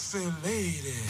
sexy lady.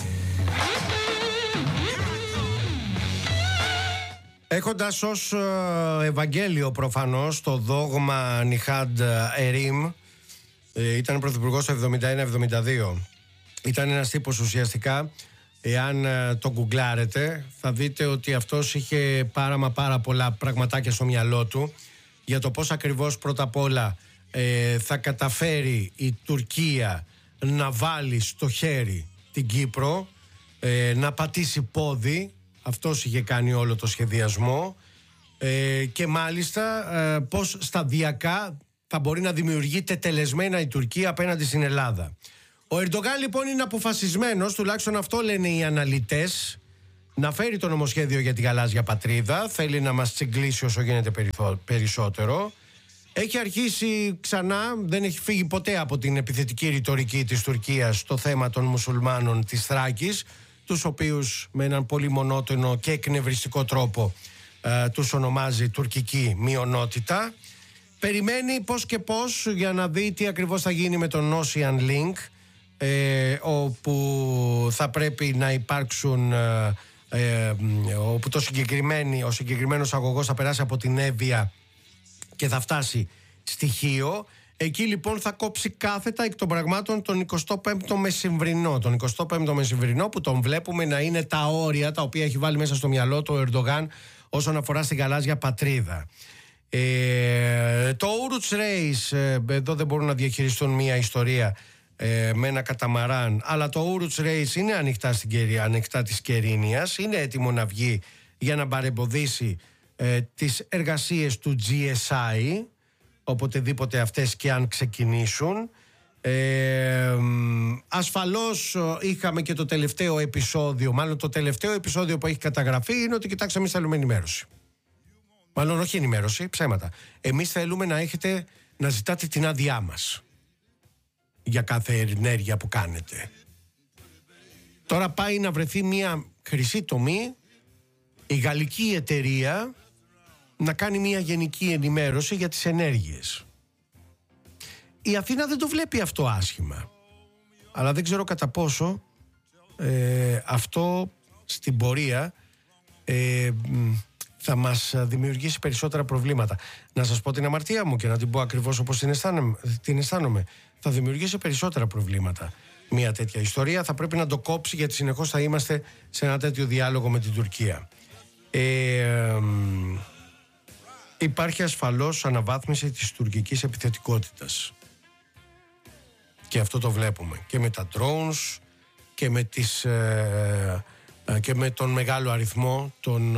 Έχοντας ως Ευαγγέλιο προφανώς το δόγμα Νιχάντ Ερίμ, ήταν πρωθυπουργός το 71-72. Ήταν ένας τύπος ουσιαστικά, εάν το γκουγκλάρετε θα δείτε ότι αυτός είχε πάρα πολλά πραγματάκια στο μυαλό του για το πώς ακριβώς πρώτα απ' όλα θα καταφέρει η Τουρκία να βάλει στο χέρι την Κύπρο, να πατήσει πόδι. Αυτός είχε κάνει όλο το σχεδιασμό και μάλιστα πως σταδιακά θα μπορεί να δημιουργεί τετελεσμένα η Τουρκία απέναντι στην Ελλάδα. Ο Ερντογάν λοιπόν είναι αποφασισμένος, τουλάχιστον αυτό λένε οι αναλυτές, να φέρει το νομοσχέδιο για τη γαλάζια πατρίδα. Θέλει να μας τσιγκλίσει όσο γίνεται περισσότερο. Έχει αρχίσει ξανά, δεν έχει φύγει ποτέ από την επιθετική ρητορική της Τουρκίας στο θέμα των μουσουλμάνων της Θράκης, τους οποίους με έναν πολύ μονότονο και εκνευριστικό τρόπο τους ονομάζει τουρκική μειονότητα. Περιμένει πώς και πώς για να δει τι ακριβώς θα γίνει με τον Ocean Link, όπου θα πρέπει να υπάρξουν, όπου ο συγκεκριμένος αγωγός θα περάσει από την Εύβοια και θα φτάσει στη Χίο. Εκεί λοιπόν θα κόψει κάθετα εκ των πραγμάτων τον 25ο μεσημβρινό. Τον 25ο μεσημβρινό που τον βλέπουμε να είναι τα όρια τα οποία έχει βάλει μέσα στο μυαλό του ο Ερντογάν όσον αφορά στην γαλάζια πατρίδα. Το Ouroutes Reis, εδώ δεν μπορούν να διαχειριστούν μια ιστορία με ένα καταμαράν, αλλά το Ouroutes Reis είναι ανοιχτά της Κερίνιας, είναι έτοιμο να βγει για να παρεμποδίσει τις εργασίες του GSI, οποτεδήποτε αυτές και αν ξεκινήσουν. Ασφαλώς είχαμε και το τελευταίο επεισόδιο, μάλλον το τελευταίο επεισόδιο που έχει καταγραφεί είναι ότι κοιτάξτε, εμείς θέλουμε ενημέρωση. Μάλλον όχι ενημέρωση, ψέματα. Εμείς θέλουμε να ζητάτε την άδειά μας για κάθε ενέργεια που κάνετε. Τώρα πάει να βρεθεί μια χρυσή τομή, η γαλλική εταιρεία να κάνει μια γενική ενημέρωση για τις ενέργειες. Η Αθήνα δεν το βλέπει αυτό άσχημα, αλλά δεν ξέρω κατά πόσο αυτό στην πορεία θα μας δημιουργήσει περισσότερα προβλήματα. Να σας πω την αμαρτία μου και να την πω ακριβώς όπως την αισθάνομαι. Θα δημιουργήσει περισσότερα προβλήματα μια τέτοια ιστορία. Θα πρέπει να το κόψει, γιατί συνεχώς θα είμαστε σε ένα τέτοιο διάλογο με την Τουρκία. Υπάρχει ασφαλώς αναβάθμιση της τουρκικής επιθετικότητας. Και αυτό το βλέπουμε και με τα drones και με τον μεγάλο αριθμό των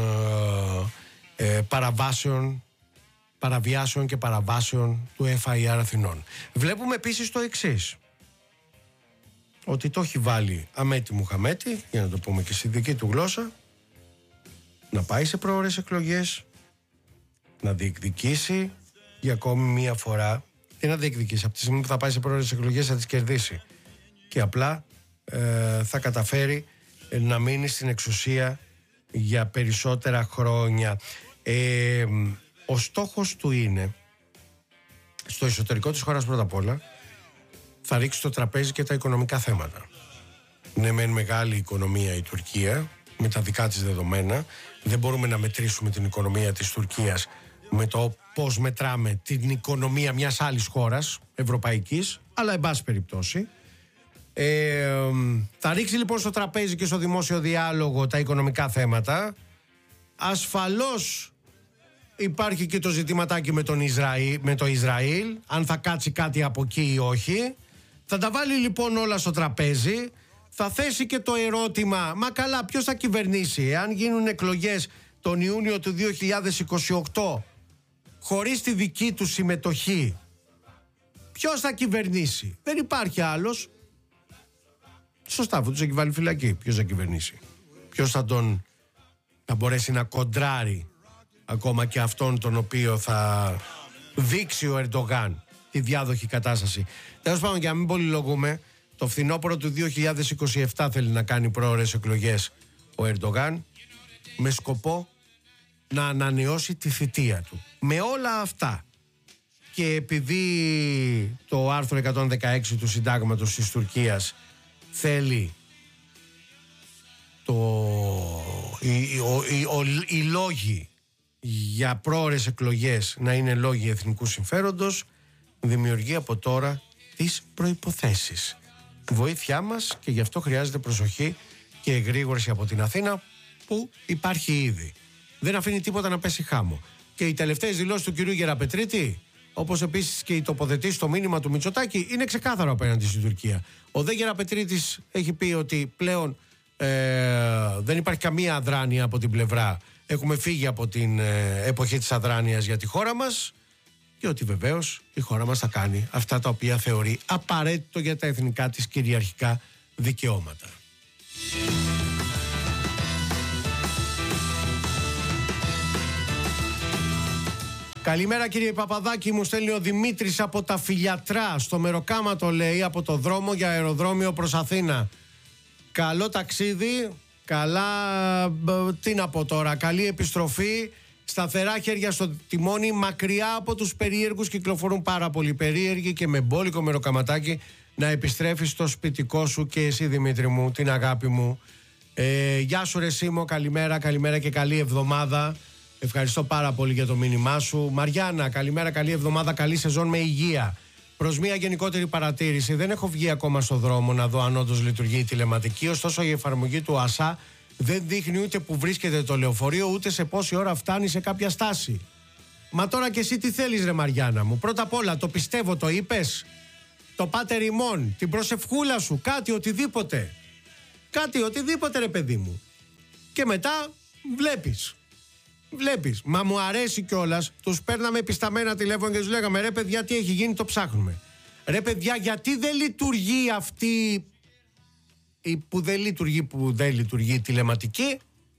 παραβιάσεων και παραβάσεων του FIR Αθηνών. Βλέπουμε επίσης το εξής, ότι το έχει βάλει αμέτη Μουχαμέτη, για να το πούμε και στη δική του γλώσσα, να πάει σε πρόορες εκλογές, να διεκδικήσει για ακόμη μία φορά. Τι να διεκδικήσει? Από τη στιγμή που θα πάει σε πρόορες εκλογές θα τις κερδίσει και απλά θα καταφέρει να μείνει στην εξουσία για περισσότερα χρόνια. Ο στόχος του είναι στο εσωτερικό της χώρας πρώτα απ' όλα θα ρίξει στο τραπέζι και τα οικονομικά θέματα. Ναι, μεν μεγάλη οικονομία η Τουρκία με τα δικά της δεδομένα, δεν μπορούμε να μετρήσουμε την οικονομία της Τουρκίας με το πώς μετράμε την οικονομία μιας άλλης χώρας ευρωπαϊκής, αλλά εν πάση περιπτώσει θα ρίξει λοιπόν στο τραπέζι και στο δημόσιο διάλογο τα οικονομικά θέματα. Ασφαλώς υπάρχει και το ζητηματάκι με το Ισραήλ, αν θα κάτσει κάτι από εκεί ή όχι. Θα τα βάλει λοιπόν όλα στο τραπέζι. Θα θέσει και το ερώτημα, μα καλά, ποιος θα κυβερνήσει εάν γίνουν εκλογές τον Ιούνιο του 2028 χωρίς τη δική του συμμετοχή? Ποιος θα κυβερνήσει? Δεν υπάρχει άλλος. Σωστά, αφού τους έχει βάλει φυλακή, ποιος θα κυβερνήσει? Ποιος θα μπορέσει να κοντράρει ακόμα και αυτόν τον οποίο θα δείξει ο Ερντογάν τη διάδοχη κατάσταση? Τέλος πάντων, για να μην πολυλογούμε, το φθινόπωρο του 2027 θέλει να κάνει πρόορες εκλογές ο Ερντογάν με σκοπό να ανανεώσει τη θητεία του. Με όλα αυτά και επειδή το άρθρο 116 του συντάγματος της Τουρκίας θέλει οι λόγοι για πρόωρες εκλογές να είναι λόγοι εθνικού συμφέροντος, δημιουργεί από τώρα τις προϋποθέσεις. Βοήθειά μας, και γι' αυτό χρειάζεται προσοχή και εγρήγορση από την Αθήνα, που υπάρχει ήδη. Δεν αφήνει τίποτα να πέσει χάμω. Και οι τελευταίες δηλώσεις του κυρίου Γεραπετρίτη, όπως επίσης και η τοποθετήση στο μήνυμα του Μητσοτάκη, είναι ξεκάθαρο απέναντι στην Τουρκία. Ο δε Γεραπετρίτης έχει πει ότι πλέον δεν υπάρχει καμία αδράνεια από την πλευρά. Έχουμε φύγει από την εποχή της αδράνειας για τη χώρα μας και ότι βεβαίως η χώρα μας θα κάνει αυτά τα οποία θεωρεί απαραίτητο για τα εθνικά της κυριαρχικά δικαιώματα. Καλημέρα κύριε Παπαδάκη, μου στέλνει ο Δημήτρης από τα Φιλιατρά. Στο Μεροκάματο λέει, από το δρόμο για αεροδρόμιο προς Αθήνα. Καλό ταξίδι, καλά, τι να πω τώρα, καλή επιστροφή. Σταθερά χέρια στο τιμόνι, μακριά από τους περίεργους, κυκλοφορούν πάρα πολλοί περίεργοι, και με μπόλικο μεροκαματάκι να επιστρέφεις στο σπιτικό σου και εσύ Δημήτρη μου, την αγάπη μου. Γεια σου ρε Σίμω, καλημέρα, καλημέρα και καλή εβδομάδα. Ευχαριστώ πάρα πολύ για το μήνυμά σου. Μαριάννα, καλημέρα, καλή εβδομάδα, καλή σεζόν με υγεία. Προς μια γενικότερη παρατήρηση, δεν έχω βγει ακόμα στο δρόμο να δω αν όντως λειτουργεί η τηλεματική, ωστόσο η εφαρμογή του ΑΣΑ δεν δείχνει ούτε που βρίσκεται το λεωφορείο, ούτε σε πόση ώρα φτάνει σε κάποια στάση. Μα τώρα και εσύ τι θέλεις ρε Μαριάννα μου? Πρώτα απ' όλα, το πιστεύω, το είπες? Το πάτερ ημών, την προσευχούλα σου, κάτι, οτιδήποτε. Κάτι, οτιδήποτε ρε παιδί μου. Και μετά βλέπεις. Μα μου αρέσει κιόλας. Τους παίρναμε επισταμένα τηλέφωνα και τους λέγαμε, ρε παιδιά, τι έχει γίνει, το ψάχνουμε. Ρε παιδιά, γιατί δεν λειτουργεί αυτή που δεν λειτουργεί η τηλεματική?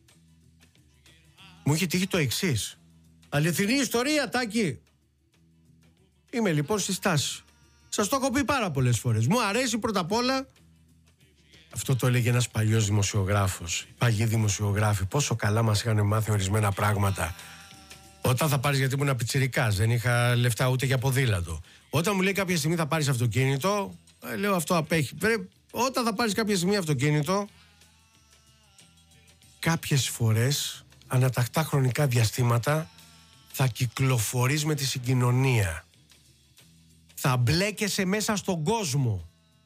Μου είχε τύχει το εξής. Αληθινή ιστορία, Τάκη. Είμαι λοιπόν στη στάση. Σας το έχω πει πάρα πολλές φορές. Μου αρέσει πρώτα απ' όλα. Αυτό το έλεγε ένας παλιός δημοσιογράφος. Οι παλιοί δημοσιογράφοι, πόσο καλά μας είχαν μάθει ορισμένα πράγματα. Όταν θα πάρεις, γιατί ήμουν πιτσιρικάς, δεν είχα λεφτά ούτε για ποδήλατο. Όταν μου λέει κάποια στιγμή θα πάρεις αυτοκίνητο, λέω αυτό απέχει. Όταν θα πάρεις κάποια στιγμή αυτοκίνητο, κάποιες φορές, ανατακτά χρονικά διαστήματα, θα κυκλοφορείς με τη συγκοινωνία. Θα μπλέκεσαι μέσα στον κόσμο.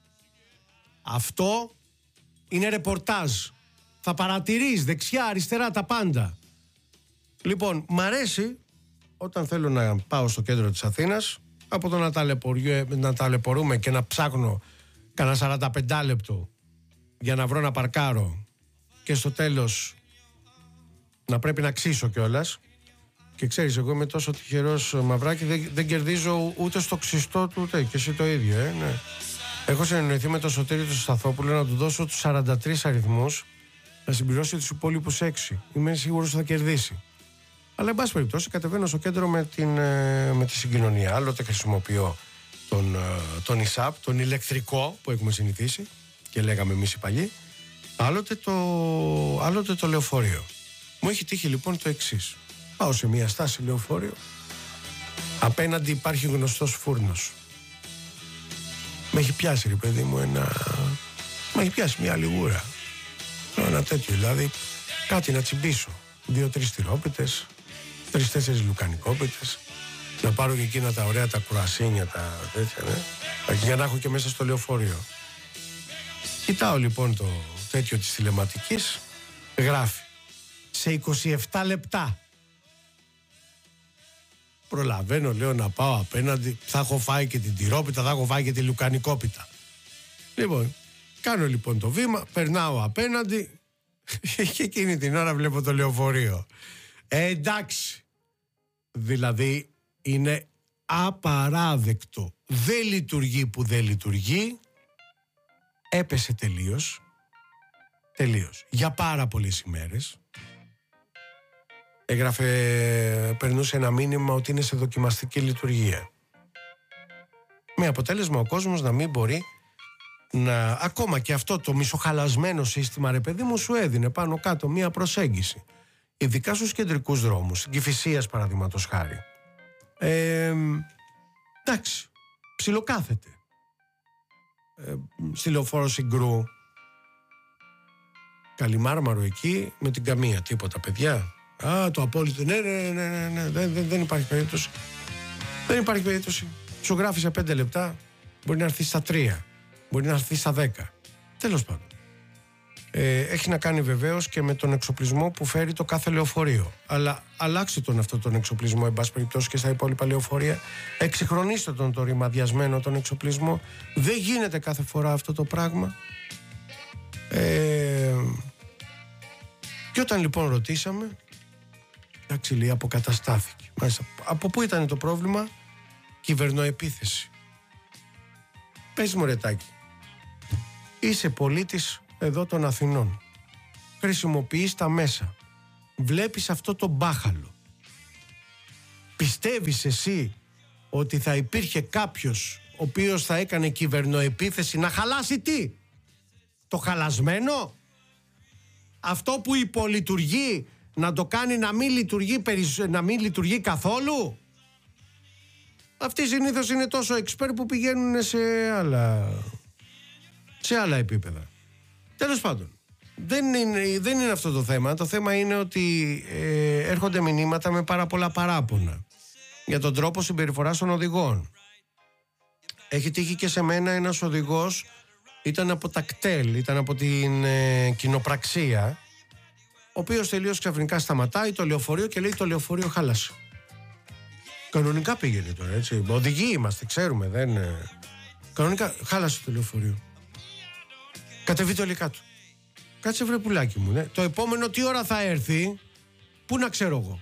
Αυτό είναι ρεπορτάζ. Θα παρατηρείς δεξιά, αριστερά, τα πάντα. Λοιπόν, μ' αρέσει όταν θέλω να πάω στο κέντρο της Αθήνας, από το να ταλαιπωρούμε και να ψάχνω κανένα 45 λεπτό για να βρω να παρκάρω και στο τέλος να πρέπει να ξύσω κιόλας. Και ξέρεις, εγώ είμαι τόσο τυχερός, Μαυράκη, δεν κερδίζω ούτε στο ξυστό του, ούτε και εσύ το ίδιο, ναι. Έχω συνεννοηθεί με τον Σωτήρη του Σταθόπουλο να του δώσω τους 43 αριθμούς, να συμπληρώσει τους υπόλοιπους 6. Είμαι σίγουρος ότι θα κερδίσει. Αλλά, εν πάση περιπτώσει, κατεβαίνω στο κέντρο με τη συγκοινωνία. Άλλοτε χρησιμοποιώ τον ΙΣΑΠ, τον ηλεκτρικό που έχουμε συνηθίσει και λέγαμε εμείς οι παλιοί, άλλοτε το λεωφορείο. Μου έχει τύχει λοιπόν το εξής. Πάω σε μια στάση λεωφορείο. Απέναντι υπάρχει γνωστός φούρνος. Με έχει πιάσει, ρε παιδί μου, με έχει πιάσει μια λιγούρα. Ένα τέτοιο, δηλαδή, κάτι να τσιμπήσω. 2-3 τυρόπιτες, 3-4 λουκανικόπιτες. Να πάρω και εκείνα τα ωραία, τα κουρασίνια, τα τέτοια, ναι. Για να έχω και μέσα στο λεωφορείο. Κοιτάω λοιπόν το τέτοιο της τηλεματικής. Γράφει. Σε 27 λεπτά. Προλαβαίνω, λέω, να πάω απέναντι. Θα έχω φάει και την τυρόπιτα, θα έχω φάει και τη λουκανικόπιτα. Λοιπόν, κάνω λοιπόν το βήμα, περνάω απέναντι και εκείνη την ώρα βλέπω το λεωφορείο. Εντάξει. Δηλαδή είναι απαράδεκτο. Δεν λειτουργεί που δεν λειτουργεί. Έπεσε τελείως. Για πάρα πολλές ημέρες. Περνούσε ένα μήνυμα ότι είναι σε δοκιμαστική λειτουργία. Με αποτέλεσμα ο κόσμος να μην μπορεί να... Ακόμα και αυτό το μισοχαλασμένο σύστημα, ρε παιδί μου, σου έδινε πάνω κάτω μία προσέγγιση. Ειδικά στους κεντρικούς δρόμους, Κηφισίας παραδείγματος χάρη. Εντάξει, ψιλοκάθεται. Στη Λεωφόρο Συγκρού, Καλιμάρμαρο εκεί με την καμία. Τίποτα, παιδιά. Το απόλυτο. Ναι. Δεν υπάρχει περίπτωση. Δεν υπάρχει περίπτωση. Σου γράφει σε 5 λεπτά. Μπορεί να έρθει στα 3. Μπορεί να έρθει στα 10. Τέλος πάντων. Έχει να κάνει βεβαίως και με τον εξοπλισμό που φέρει το κάθε λεωφορείο. Αλλά αλλάξτε τον αυτόν τον εξοπλισμό, εν πάση περιπτώσει, και στα υπόλοιπα λεωφορεία. Εξυγχρονίστε τον ρημαδιασμένο τον εξοπλισμό. Δεν γίνεται κάθε φορά αυτό το πράγμα. Και όταν λοιπόν ρωτήσαμε, εντάξει, λέει, αποκαταστάθηκε. Μάλιστα, από πού ήταν το πρόβλημα? Κυβερνοεπίθεση. Πες μου, ρετάκι, είσαι πολίτης εδώ των Αθηνών, χρησιμοποιείς τα μέσα, βλέπεις αυτό το μπάχαλο, πιστεύεις εσύ ότι θα υπήρχε κάποιος ο οποίος θα έκανε κυβερνοεπίθεση να χαλάσει τι? Το χαλασμένο? Αυτό που υπολειτουργεί να το κάνει να μην λειτουργεί καθόλου? Αυτοί συνήθως είναι τόσο expert που πηγαίνουν σε άλλα επίπεδα. Τέλος πάντων, δεν είναι αυτό το θέμα. Το θέμα είναι ότι έρχονται μηνύματα με πάρα πολλά παράπονα για τον τρόπο συμπεριφοράς των οδηγών. Έχει τύχει και σε μένα ένας οδηγός, ήταν από τα κτέλ, ήταν από την κοινοπραξία, ο οποίος τελείως ξαφνικά σταματάει το λεωφορείο και λέει το λεωφορείο χάλασε. Κανονικά πήγαινε τώρα, έτσι. Οδηγοί είμαστε, ξέρουμε, δεν. Κανονικά χάλασε το λεωφορείο. Κατεβεί το ελικάτω. Κάτσε βρε πουλάκι μου, ναι. Το επόμενο τι ώρα θα έρθει? Πού να ξέρω εγώ?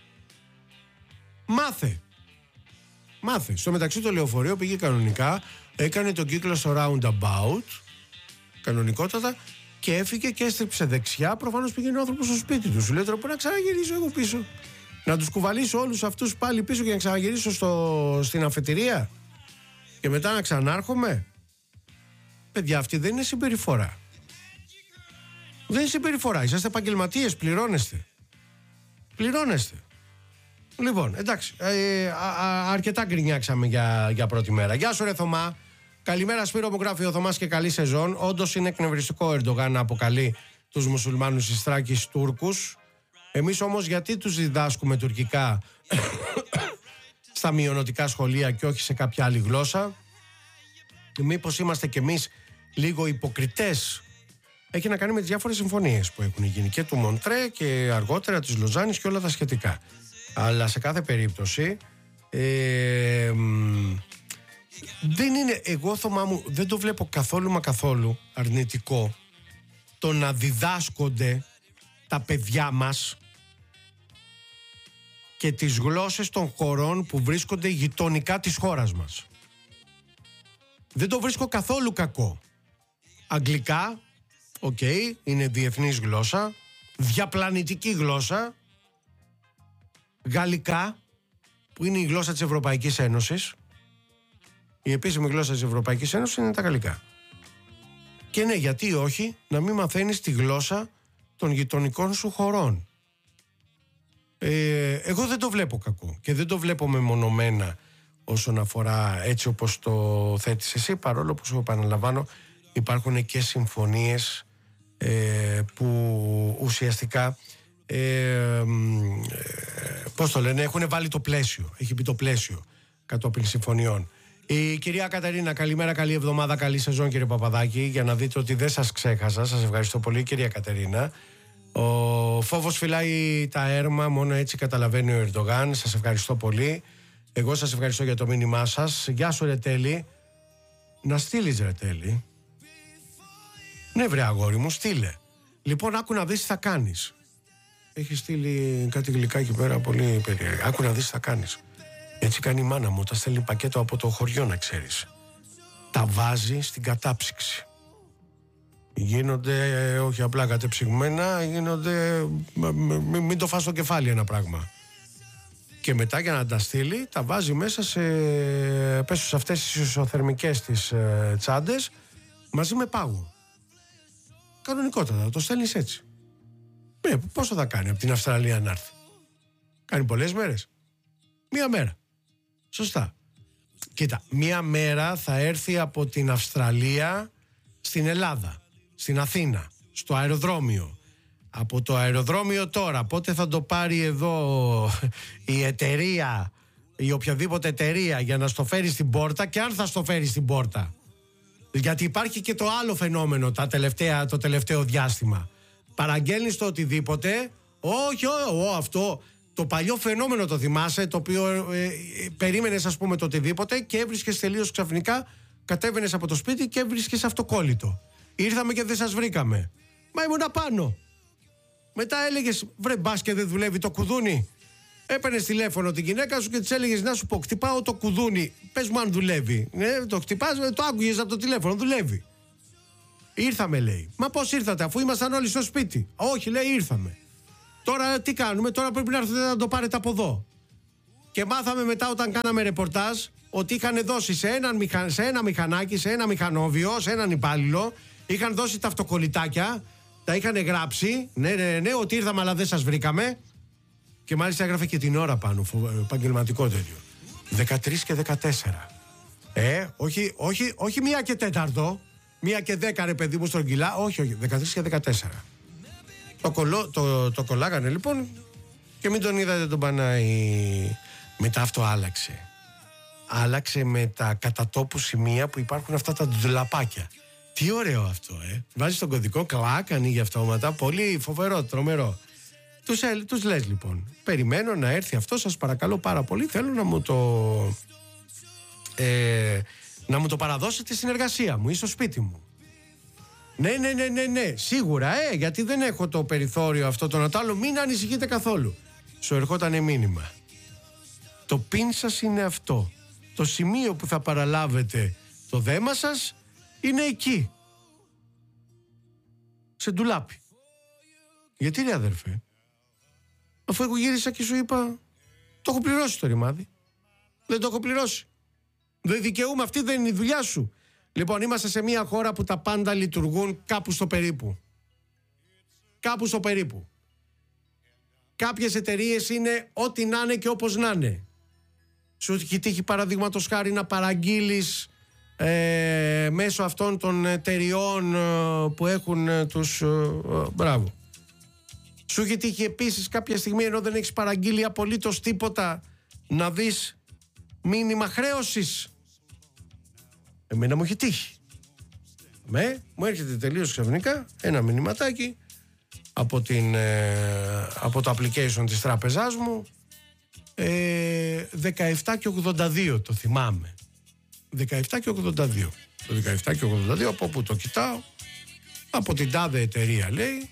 Μάθε. Στο μεταξύ το λεωφορείο πήγε κανονικά, έκανε τον κύκλο στο roundabout, κανονικότατα, και έφυγε και έστρεψε δεξιά. Προφανώς πήγαινε ο άνθρωπος στο σπίτι του. Σου λέει τώρα, πού να ξαναγυρίσω εγώ πίσω? Να τους κουβαλήσω όλους αυτούς πάλι πίσω και να ξαναγυρίσω στην αφετηρία και μετά να ξανάρχομαι? Παιδιά, αυτή δεν είναι συμπεριφορά. Δεν είναι συμπεριφορά. Είσαστε επαγγελματίες, πληρώνεστε. Λοιπόν, εντάξει, αρκετά γκρινιάξαμε για πρώτη μέρα. Γεια σου ρε Θωμά. Καλημέρα Σπύρο, μου γράφει ο Θωμάς, και καλή σεζόν. Όντως είναι εκνευριστικό ο Ερντογάν να αποκαλεί τους μουσουλμάνους της Θράκης Τούρκους. Εμείς όμως γιατί τους διδάσκουμε τουρκικά στα μειωνοτικά σχολεία και όχι σε κάποια άλλη γλώσσα? Μήπως είμαστε κι εμείς λίγο υποκριτές? Έχει να κάνει με τις διάφορες συμφωνίες που έχουν γίνει και του Μοντρέ και αργότερα της Λοζάνης και όλα τα σχετικά. Αλλά σε κάθε περίπτωση δεν είναι, εγώ Θωμά μου δεν το βλέπω καθόλου αρνητικό το να διδάσκονται τα παιδιά μας και τις γλώσσες των χωρών που βρίσκονται γειτονικά της χώρας μας. Δεν το βρίσκω καθόλου κακό. Αγγλικά, οκ, είναι διεθνής γλώσσα, διαπλανητική γλώσσα. Γαλλικά, που είναι η γλώσσα της Ευρωπαϊκής Ένωσης. Η επίσημη γλώσσα της Ευρωπαϊκής Ένωσης είναι τα γαλλικά. Και ναι, γιατί όχι να μην μαθαίνεις τη γλώσσα των γειτονικών σου χωρών? Εγώ δεν το βλέπω κακό και δεν το βλέπω μεμονωμένα όσον αφορά έτσι όπως το θέτεις εσύ, παρόλο που σου επαναλαμβάνω υπάρχουν και συμφωνίες που ουσιαστικά πώς το λένε, έχουν βάλει το πλαίσιο, έχει μπει το πλαίσιο κατόπιν συμφωνιών. Η κυρία Κατερίνα, καλημέρα, καλή εβδομάδα, καλή σεζόν κύριε Παπαδάκη, για να δείτε ότι δεν σας ξέχασα. Σας ευχαριστώ πολύ κυρία Κατερίνα. Ο φόβος φυλάει τα έρμα, μόνο έτσι καταλαβαίνει ο Ερντογάν. Σας ευχαριστώ πολύ. Εγώ σας ευχαριστώ για το μήνυμά σας. Γεια σου ρε Τέλη. Να στείλεις ρε Τέλη. Ναι βρε αγόρι μου, στείλε. Λοιπόν, άκου να δεις τι θα κάνεις. Έχει στείλει κάτι γλυκά εκεί πέρα, πολύ περίεργα. Άκου να δεις τι θα κάνεις. Έτσι κάνει η μάνα μου, τα στέλνει πακέτο από το χωριό, να ξέρεις. Τα βάζει στην κατάψυξη. Γίνονται όχι απλά κατεψυγμένα, γίνονται μην το φας στο κεφάλι ένα πράγμα. Και μετά για να τα στείλει, τα βάζει μέσα σε αυτές τις ισοθερμικές τις τσάντες μαζί με πάγο. Κανονικότατα, το στέλνεις έτσι. Πόσο θα κάνει από την Αυστραλία να έρθει? Κάνει πολλές μέρες? Μία μέρα. Σωστά. Κοίτα, μία μέρα θα έρθει από την Αυστραλία στην Ελλάδα, στην Αθήνα, στο αεροδρόμιο. από το αεροδρόμιο τώρα. Πότε θα το πάρει εδώ η εταιρεία ή οποιαδήποτε εταιρεία για να στο φέρει στην πόρτα, και αν θα στο φέρει στην πόρτα. Γιατί υπάρχει και το άλλο φαινόμενο το τελευταίο διάστημα. Παραγγέλνεις το οτιδήποτε. Όχι, αυτό το παλιό φαινόμενο το θυμάσαι, το οποίο περίμενες, ας πούμε, το οτιδήποτε και έβρισκες τελείως ξαφνικά, κατέβαινες από το σπίτι και έβρισκες αυτοκόλλητο. Ήρθαμε και δεν σας βρήκαμε. Μα ήμουν απάνω. Μετά έλεγες, βρε μπας και δεν δουλεύει το κουδούνι. Έπαιρνες τηλέφωνο την γυναίκα σου και της έλεγες, να σου πω, χτυπάω το κουδούνι. Πες μου αν δουλεύει. Το χτυπάς, το άκουγες από το τηλέφωνο, δουλεύει. Ήρθαμε, λέει. Μα πώς ήρθατε, αφού ήμασταν όλοι στο σπίτι? Όχι, λέει, ήρθαμε. Τώρα τι κάνουμε, τώρα πρέπει να έρθετε να το πάρετε από εδώ. Και μάθαμε μετά, όταν κάναμε ρεπορτάζ, ότι είχαν δώσει σε ένα μηχανάκι, σε ένα μηχανόβιο, σε έναν υπάλληλο, είχαν δώσει τα αυτοκολλητάκια, τα είχαν γράψει, ναι, ότι ήρθαμε αλλά δεν σας βρήκαμε. Και μάλιστα έγραφε και την ώρα πάνω, επαγγελματικό τέτοιο. 13 και 14. Όχι 1 και 4, 1 και 10 ρε παιδί μου στρογγυλά, όχι, 13 και 14. Το κολλάγανε λοιπόν και μην τον είδατε τον Πανάη. Μετά αυτό άλλαξε. Άλλαξε με τα κατατόπου σημεία που υπάρχουν αυτά τα ντουλαπάκια. Τι ωραίο αυτό, Βάζεις τον κωδικό, κλακ, ανοίγει αυτόματα. Πολύ φοβερό, τρομερό. Τους λες λοιπόν, περιμένω να έρθει αυτό, σας παρακαλώ πάρα πολύ, θέλω να μου το παραδώσετε στην εργασία μου ή στο σπίτι μου. Ναι, σίγουρα, γιατί δεν έχω το περιθώριο αυτό το Νατάλο, μην ανησυχείτε καθόλου. Σου ερχότανε μήνυμα. Το πιν σας είναι αυτό. Το σημείο που θα παραλάβετε το δέμα σας είναι εκεί. Σε ντουλάπι. Γιατί ρε αδερφέ? Αφού εγώ γύρισα και σου είπα, το έχω πληρώσει το ρημάδι. Δεν το έχω πληρώσει. Δεν δικαιούμαι, αυτή δεν είναι η δουλειά σου. Λοιπόν, είμαστε σε μια χώρα που τα πάντα λειτουργούν κάπου στο περίπου. Κάπου στο περίπου. Κάποιες εταιρείες είναι ό,τι να είναι και όπως να είναι. Σου έχει τύχει παραδείγματος χάρη να παραγγείλεις μέσω αυτών των εταιριών που έχουν τους... μπράβο. Σου έχει τύχει επίσης κάποια στιγμή, ενώ δεν έχεις παραγγείλει απολύτως τίποτα, να δεις μήνυμα χρέωσης? Εμένα μου έχει τύχει. Μου έρχεται τελείως ξαφνικά ένα μηνυματάκι από το application της τράπεζάς μου, 17 και 82, το θυμάμαι. 17 και 82. Το 17 και 82, από όπου το κοιτάω, από την τάδε εταιρεία, λέει,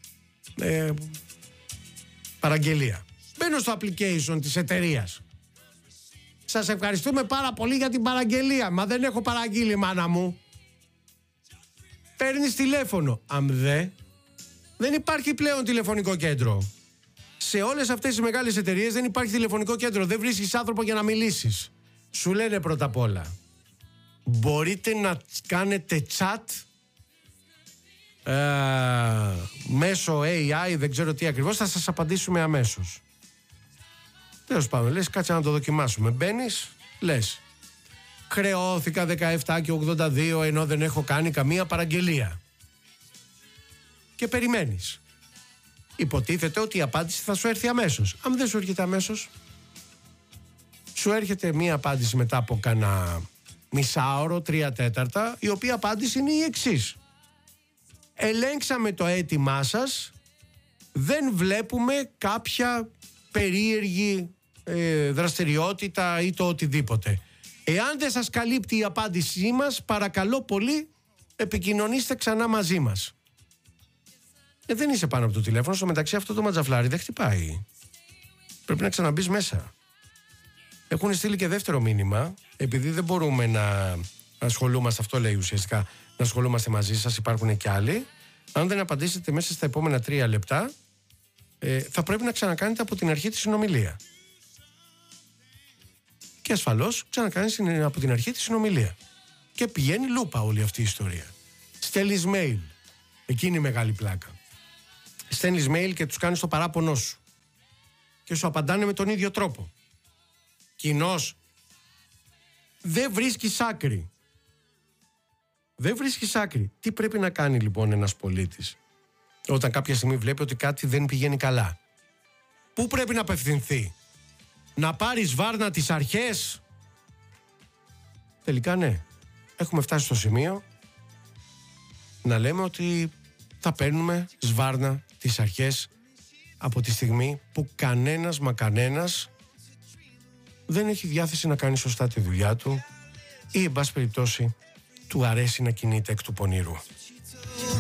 παραγγελία. Μπαίνω στο application της εταιρείας. Σας ευχαριστούμε πάρα πολύ για την παραγγελία. Μα δεν έχω παραγγείλει, μάνα μου. Παίρνεις τηλέφωνο. Δεν υπάρχει πλέον τηλεφωνικό κέντρο. Σε όλες αυτές τις μεγάλες εταιρείες δεν υπάρχει τηλεφωνικό κέντρο. Δεν βρίσκεις άνθρωπο για να μιλήσεις. Σου λένε πρώτα απ' όλα, μπορείτε να κάνετε chat μέσω AI, δεν ξέρω τι ακριβώς, θα σας απαντήσουμε αμέσως. Τέλος πάντων, λες, κάτσε να το δοκιμάσουμε. Μπαίνεις, λες, χρεώθηκα 17 και 82 ενώ δεν έχω κάνει καμία παραγγελία. Και περιμένεις. Υποτίθεται ότι η απάντηση θα σου έρθει αμέσως. Αν δεν σου έρχεται αμέσως, σου έρχεται μία απάντηση μετά από κάνα μισάωρο, 3/4, η οποία απάντηση είναι η εξής. Ελέγξαμε το αίτημά σας, δεν βλέπουμε κάποια περίεργη δραστηριότητα ή το οτιδήποτε. Εάν δεν σας καλύπτει η απάντησή μας, παρακαλώ πολύ, επικοινωνήστε ξανά μαζί μας. Δεν είσαι πάνω από το τηλέφωνο, στο μεταξύ αυτό το ματζαφλάρι δεν χτυπάει. Πρέπει να ξαναμπείς μέσα. Έχουν στείλει και δεύτερο μήνυμα, επειδή δεν μπορούμε να ασχολούμαστε, αυτό λέει ουσιαστικά, να ασχολούμαστε μαζί σας, υπάρχουν και άλλοι. Αν δεν απαντήσετε μέσα στα επόμενα 3 λεπτά, θα πρέπει να ξανακάνετε από την αρχή τη συνομιλία. Και ασφαλώς ξανακάνεις από την αρχή τη συνομιλία. Και πηγαίνει λούπα όλη αυτή η ιστορία. Στέλνεις mail. Εκείνη η μεγάλη πλάκα. Στέλνεις mail και τους κάνεις το παράπονό σου. Και σου απαντάνε με τον ίδιο τρόπο. Κοινώς. Δεν βρίσκεις άκρη. Δεν βρίσκεις άκρη. Τι πρέπει να κάνει λοιπόν ένας πολίτης? όταν κάποια στιγμή βλέπει ότι κάτι δεν πηγαίνει καλά. Πού πρέπει να απευθυνθεί? Να πάρει σβάρνα τις αρχές? Τελικά ναι, έχουμε φτάσει στο σημείο να λέμε ότι θα παίρνουμε σβάρνα τις αρχές από τη στιγμή που κανένας μα κανένας δεν έχει διάθεση να κάνει σωστά τη δουλειά του ή εν πάση περιπτώσει του αρέσει να κινείται εκ του πονηρού.